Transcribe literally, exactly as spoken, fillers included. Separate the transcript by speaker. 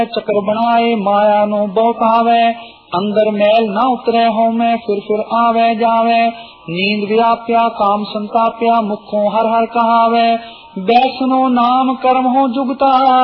Speaker 1: चक्र बनाए माया नो बहुतावे, अंदर मैल न उतरे हो में फिर फिर आवे जावे। नींद व्याप्या काम संताप्या मुखों हर हर कहावे, वैष्णो नाम कर्म हो जुगता